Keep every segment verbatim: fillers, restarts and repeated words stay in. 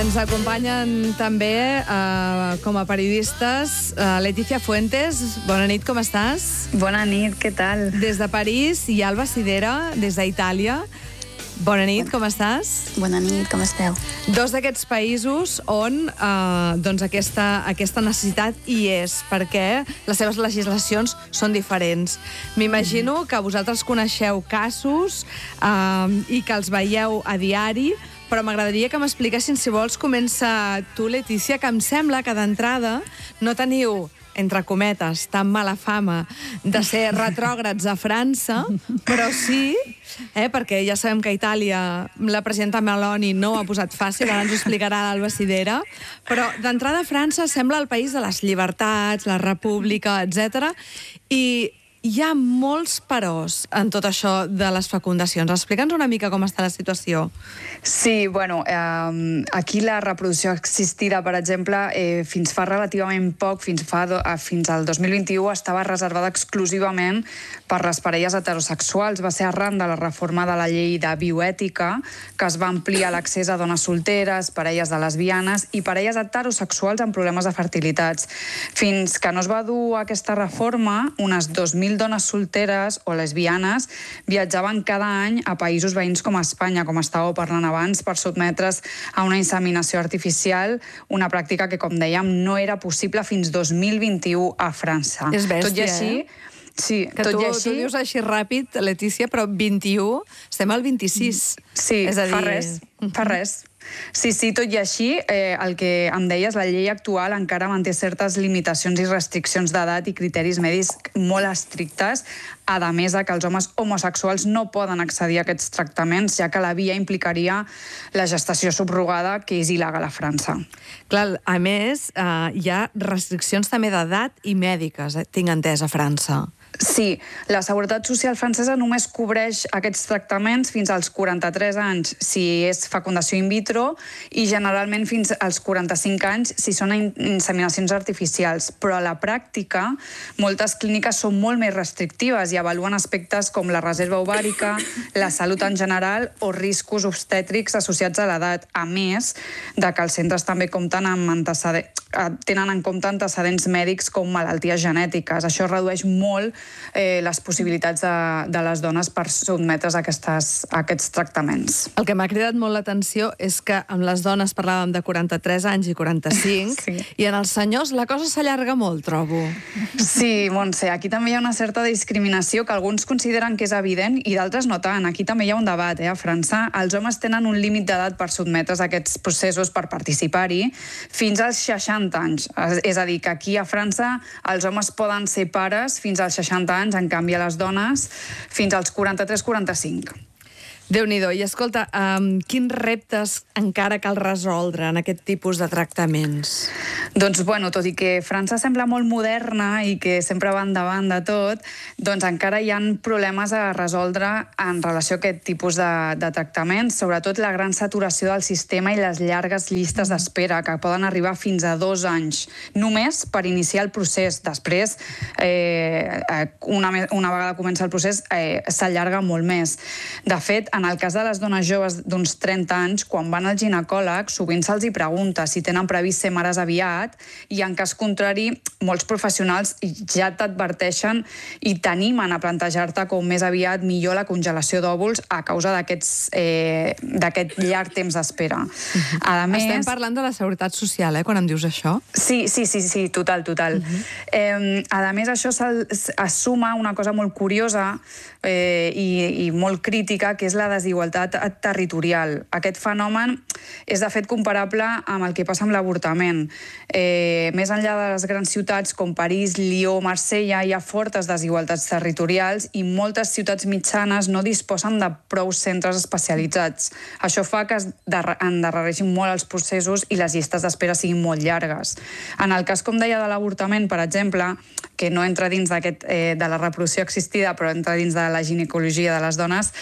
Ens acompanyen també, eh, com a periodistes, eh, Letícia Fuentes. Bona nit, com estàs? Bona nit, què tal? Des de París, i Alba Sidera, des d'Itàlia. Bona nit, com estàs? Bona nit, com esteu? Dos d'aquests països on eh, doncs aquesta, aquesta necessitat hi és, perquè les seves legislacions són diferents. M'imagino que vosaltres coneixeu casos eh, i que els veieu a diari, però m'agradaria que m'expliquessin, si vols, comença tu, Letícia, que em sembla que d'entrada no teniu, entre cometes, tan mala fama de ser retrògrads a França, però sí, eh, perquè ja sabem que a Itàlia la presidenta Meloni no ho ha posat fàcil, ara ens ho explicarà l'Alba Sidera, però d'entrada França sembla el país de les llibertats, la república, etcètera, i hi ha molts peròs en tot això de les fecundacions. Explica'ns una mica com està la situació. Sí, bueno, eh, aquí la reproducció assistida, per exemple, eh, fins fa relativament poc, fins, fa do, eh, fins al dos mil vint-i-u, estava reservada exclusivament per les parelles heterosexuals. Va ser arran de la reforma de la llei de bioètica, que es va ampliar l'accés a dones solteres, parelles de lesbianes i parelles heterosexuals amb problemes de fertilitats. Fins que no es va dur aquesta reforma, unes dos mil dones solteres o lesbianes viatjaven cada any a països veïns com Espanya, com estàveu parlant abans, per sotmetre's a una inseminació artificial, una pràctica que, com dèiem, no era possible fins dos mil vint-i-u a França. És bèstia, tot i així, eh? Sí, que tot tu, i així... tu dius així ràpid, Letícia, però vint-i-u, estem al vint-i-sis. Sí, és a dir... fa res, fa res. Sí, sí, tot i així, eh, el que em deies, la llei actual encara manté certes limitacions i restriccions d'edat i criteris medis molt estrictes, a més que els homes homosexuals no poden accedir a aquests tractaments, ja que la via implicaria la gestació subrogada, que és il·legal a França. Clar, a més, eh, hi ha restriccions també d'edat i mèdiques, eh, tinc entès, a França. Sí, la Seguretat Social francesa només cobreix aquests tractaments fins als quaranta-tres anys si és fecundació in vitro i generalment fins als quaranta-cinc anys si són inseminacions artificials. Però a la pràctica moltes clíniques són molt més restrictives i avaluen aspectes com la reserva ovàrica, la salut en general o riscos obstètrics associats a l'edat, a més de que els centres també compten amb antecedents, tenen en compte antecedents mèdics com malalties genètiques. Això redueix molt eh, les possibilitats de, de les dones per sotmetre's a, aquestes, a aquests tractaments. El que m'ha cridat molt l'atenció és que amb les dones parlàvem de quaranta-tres anys i quaranta-cinc, sí. I en els senyors la cosa s'allarga molt, trobo. Sí, Montse, aquí també hi ha una certa discriminació que alguns consideren que és evident i d'altres no tant. Aquí també hi ha un debat, eh? A França els homes tenen un límit d'edat per sotmetre's a aquests processos, per participar-hi, fins als seixanta anys. És a dir, que aquí a França els homes poden ser pares fins als seixanta anys, en canvi a les dones fins als quaranta-tres quaranta-cinc. Déu-n'hi-do. I escolta, um, quins reptes encara cal resoldre en aquest tipus de tractaments? Doncs, bueno, tot i que França sembla molt moderna i que sempre va endavant de tot, doncs encara hi ha problemes a resoldre en relació a aquest tipus de, de tractaments, sobretot la gran saturació del sistema i les llargues llistes d'espera, que poden arribar fins a dos anys, només per iniciar el procés. Després, eh, una, una vegada comença el procés, eh, s'allarga molt més. De fet, en el cas de les dones joves d'uns trenta anys, quan van al ginecòleg, sovint se'ls hi pregunta si tenen previst ser mares aviat i, en cas contrari, molts professionals ja t'adverteixen i t'animen a plantejar-te com més aviat millor la congelació d'òvuls a causa d'aquest eh, llarg temps d'espera. A més... Estem parlant de la Seguretat Social, eh, quan em dius això? Sí, sí, sí, sí, total, total. Uh -huh. eh, a més, això es suma una cosa molt curiosa eh, i, i molt crítica, que és la desigualtat territorial. Aquest fenomen és, de fet, comparable amb el que passa amb l'avortament. Eh, més enllà de les grans ciutats com París, Lió, Marsella, hi ha fortes desigualtats territorials i moltes ciutats mitjanes no disposen de prou centres especialitzats. Això fa que es endarrereixin molt els processos i les llistes d'espera siguin molt llargues. En el cas, com deia, de l'avortament, per exemple, que no entra dins d'aquest eh, de la reproducció assistida, però entra dins de la ginecologia de les dones,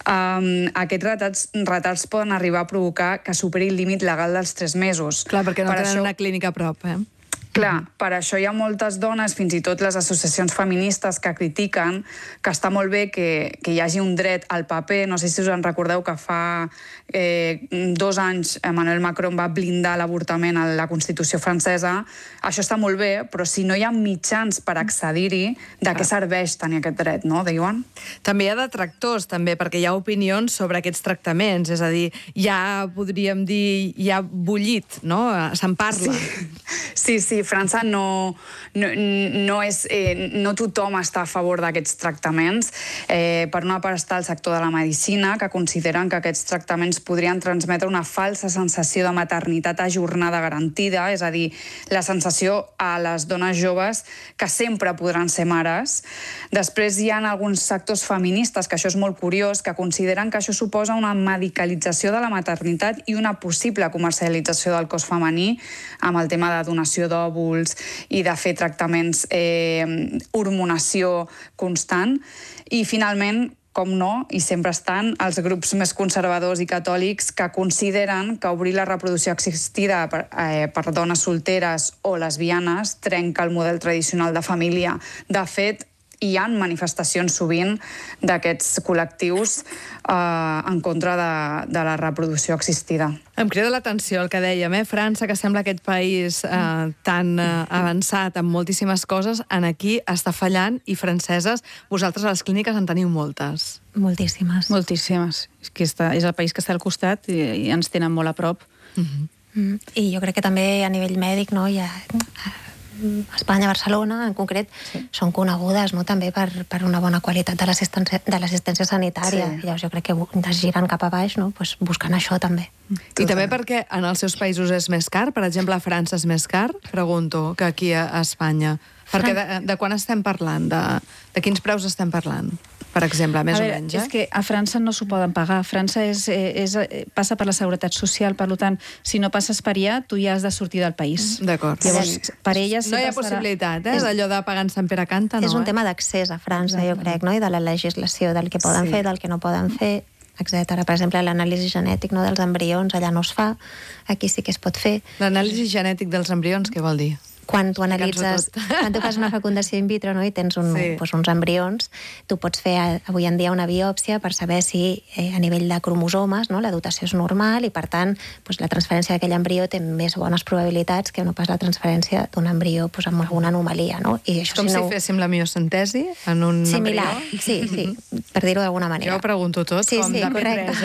eh, aquests retards, retards poden arribar a provocar que superi el límit legal dels tres mesos. Clar, perquè no per tenen això... una clínica a prop, eh? Clar, per això hi ha moltes dones, fins i tot les associacions feministes, que critiquen que està molt bé que, que hi hagi un dret al paper. No sé si us en recordeu que fa eh, dos anys Emmanuel Macron va blindar l'avortament a la Constitució francesa. Això està molt bé, però si no hi ha mitjans per accedir-hi, de què serveix tenir aquest dret, no, diuen? També hi ha detractors, també, perquè hi ha opinions sobre aquests tractaments. És a dir, ja podríem dir, ja bullit, no? Se'n parla. Sí, sí, sí. França no, no, no, és, eh, no tothom està a favor d'aquests tractaments. Eh, per una part està el sector de la medicina, que consideren que aquests tractaments podrien transmetre una falsa sensació de maternitat ajornada garantida, és a dir, la sensació a les dones joves que sempre podran ser mares. Després hi ha alguns sectors feministes, que això és molt curiós, que consideren que això suposa una medicalització de la maternitat i una possible comercialització del cos femení amb el tema de donació d'òvuls i de fer tractaments eh, hormonació constant. I finalment, com no, i sempre estan els grups més conservadors i catòlics que consideren que obrir la reproducció assistida per, eh, per dones solteres o lesbianes trenca el model tradicional de família. De fet, hi ha manifestacions sovint d'aquests col·lectius eh, en contra de, de la reproducció assistida. Em crida l'atenció el que dèiem, eh? França, que sembla aquest país eh, tan eh, avançat en moltíssimes coses, en aquí està fallant, i franceses, vosaltres a les clíniques en teniu moltes. Moltíssimes. Moltíssimes. És, que està, és el país que està al costat i, i ens tenen molt a prop. Uh-huh. Mm. I jo crec que també a nivell mèdic, no, hi ha... Espanya, Barcelona, en concret, sí. són conegudes, no?, també per, per una bona qualitat de l'assistència de l'assistència sanitària. Sí. Llavors jo crec que es giren cap a baix, no?, pues buscant això també. I també perquè en els seus països és més car? Per exemple, a França és més car, pregunto, que aquí a Espanya. Perquè de, de quan estem parlant? De, de quins preus estem parlant? Per exemple, més a veure, o menys, eh? És que a França no s'ho poden pagar. França és, és, passa per la seguretat social, per tant, si no passes per allà, tu ja has de sortir del país. D'acord. Llavors, per elles... No hi ha possibilitat, eh, d'allò de pagar en Sant Pere Canta, no? És un eh? tema d'accés a França, jo crec, no?, i de la legislació, del que poden sí. fer, del que no poden fer, etcètera. Per exemple, l'anàlisi genètic, no?, dels embrions, allà no es fa, aquí sí que es pot fer. L'anàlisi genètic dels embrions, què vol dir? Quan tu analitzes, quan tu fas una fecundació in vitro, no?, i tens un, sí. doncs uns embrions, tu pots fer avui en dia una biòpsia per saber si eh, a nivell de cromosomes, no?, la dotació és normal i, per tant, doncs, la transferència d'aquell embrió té més bones probabilitats que no pas la transferència d'un embrió doncs, amb alguna anomalia, no? I això, com si, si no... féssim la miocentesi en un Similar, embrió? sí, sí, per dir-ho d'alguna manera. Jo ho pregunto tot, sí, com sí, de P tres,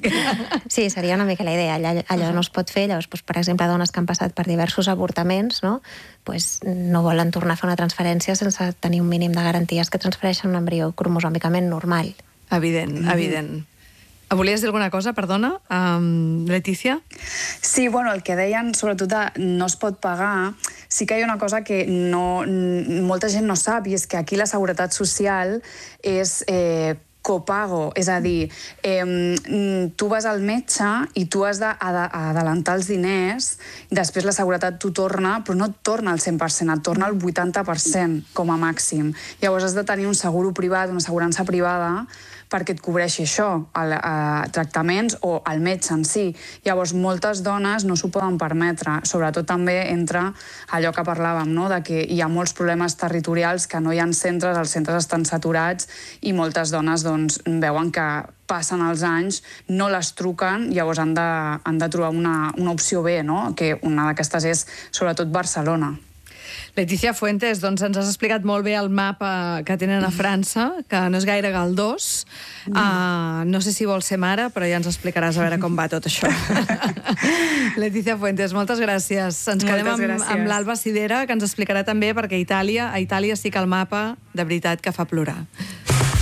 eh? Sí, seria una mica la idea. Allò, allò no es pot fer. Llavors, doncs, per exemple, dones que han passat per diversos avortaments, no?, pues, no volen tornar a fer una transferència sense tenir un mínim de garanties que transfereixen un embrió cromosòmicament normal. Evident, mm. evident. Volies dir alguna cosa, perdona, um, Letícia? Sí, bueno, el que deien, sobretot, de no es pot pagar, sí que hi ha una cosa que no, molta gent no sap, i és que aquí la seguretat social és... Eh, copago, és a dir, eh, tu vas al metge i tu has d'adelantar els diners, i després la seguretat t'ho torna, però no et torna al cent per cent, et torna al vuitanta per cent com a màxim. Llavors has de tenir un seguro privat, una assegurança privada, perquè et cobreixi això, el, eh, tractaments o el metge en si. Llavors, moltes dones no s'ho poden permetre. Sobretot també entra allò que parlàvem, no?, de que hi ha molts problemes territorials, que no hi ha centres, els centres estan saturats, i moltes dones doncs, veuen que passen els anys, no les truquen, llavors han de, han de trobar una, una opció B, no?, que una d'aquestes és sobretot Barcelona. Letícia Fuentes, doncs ens has explicat molt bé el mapa que tenen a França, que no és gaire galdós. Uh, no sé si vols ser mare, però ja ens explicaràs a veure com va tot això. Letícia Fuentes, moltes gràcies. Ens quedem amb, amb l'Alba Sidera, que ens explicarà també, perquè a Itàlia, a Itàlia sí que el mapa, de veritat, que fa plorar.